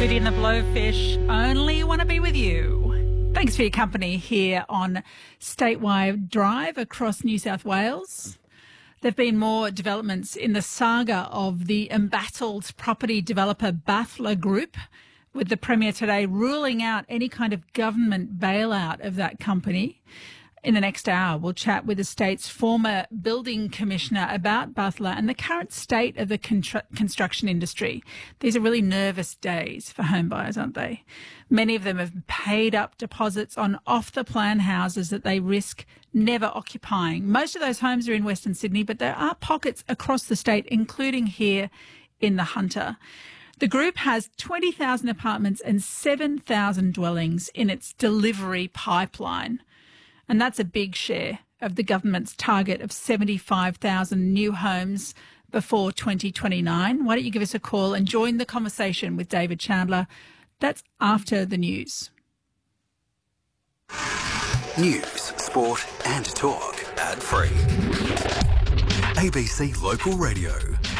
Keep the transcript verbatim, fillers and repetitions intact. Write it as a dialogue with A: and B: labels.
A: Biddy and the Blowfish, only want to be with you. Thanks for your company here on Statewide Drive across New South Wales. There have been more developments in the saga of the embattled property developer Bathla Group, with the Premier today ruling out any kind of government bailout of that company. In the next hour, we'll chat with the state's former building commissioner about Bathla and the current state of the constru- construction industry. These are really nervous days for home buyers, aren't they? Many of them have paid up deposits on off-the-plan houses that they risk never occupying. Most of those homes are in Western Sydney, but there are pockets across the state, including here in the Hunter. The group has twenty thousand apartments and seven thousand dwellings in its delivery pipeline. And that's a big share of the government's target of seventy-five thousand new homes before twenty twenty-nine. Why don't you give us a call and join the conversation with David Chandler? That's after the news.
B: News, sport and talk. Ad free. A B C Local Radio.